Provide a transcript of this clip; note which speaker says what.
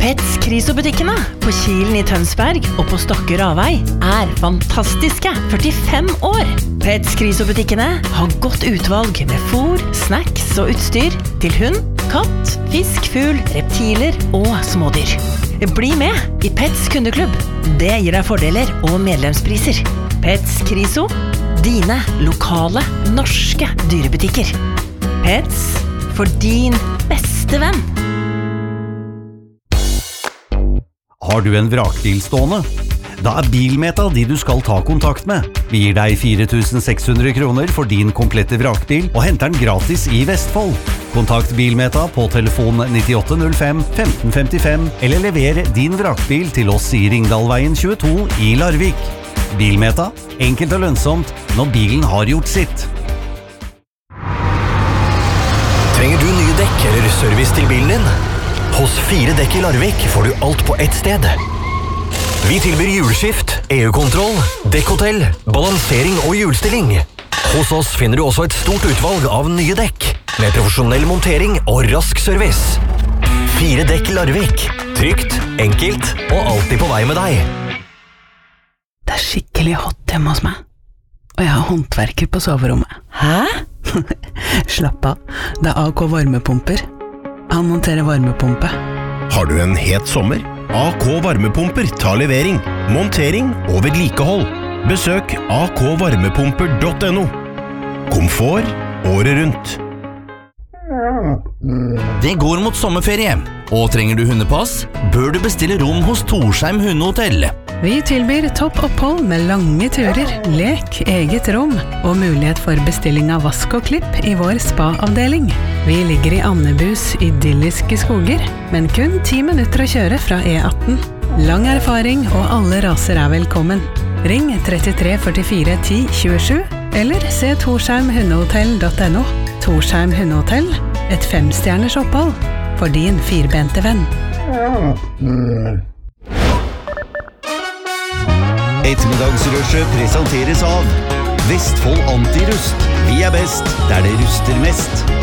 Speaker 1: Pets Kriso-butikkene på Kilen I Tønsberg og på Stokke Ravei fantastiske 45 år. Pets Kriso-butikkene har godt utvalg med fôr, snacks og utstyr til hund, katt, fisk, fugl, reptiler og smådyr. Bli med I Pets kundeklubb. Det gir deg fordeler og medlemspriser. Pets Kriso, dine lokale norske dyrebutikker. Pets for din beste venn.
Speaker 2: Har du en vrakbil stående? Da Bilmeta de du skal ta kontakt med. Vi gir deg 4.600 kroner for din komplette vrakbil og henter den gratis I Vestfold. Kontakt Bilmeta på telefon 9805 1555 eller lever din vrakbil til oss I Ringdalveien 22 I Larvik. Bilmeta, enkelt og lønnsomt når bilen har gjort sitt.
Speaker 3: Trenger du nye dekk eller service til bilen din? Hos 4 dekk I Larvik får du alt på ett sted. Vi tilbyr hjulskift, EU-kontroll, dekkhotell, balansering og hjulstilling. Hos oss finner du også et stort utvalg av nye dekk, med profesjonell montering og rask service. 4 dekk Larvik. Trygt, enkelt og alltid på vei med deg.
Speaker 4: Det skikkelig hot hjemme hos meg. Og jeg har håndverker på soverommet.
Speaker 1: Hæ?
Speaker 4: Slapp av, det AK varmepumper. Han monterer varmepumpe.
Speaker 5: Har du en het sommer? AK varmepumper tar levering, montering og vedlikehold. Besøk akvarmepumper.no. Komfort året rundt.
Speaker 6: Det går mot sommerferie, og trenger du hundepass, bør du bestille rom hos Torsheim Hundehotell.
Speaker 4: Vi tilbyr topp opphold med lange turer, lek, eget rom og mulighet for bestilling av vask og klipp I vår spa-avdeling. Vi ligger I Annebus idylliske skoger, men kun 10 minutter å kjøre fra E18. Lang erfaring og alle raser velkommen. Ring 33 44 10 27 eller se torsheimhundehotell.no. Torsheim Hundehotell, et 5-stjerners opphold for din 4-bente venn.
Speaker 2: Ettermiddagsrushet presenteres av Vestfold Antirust. Vi best der det ruster mest.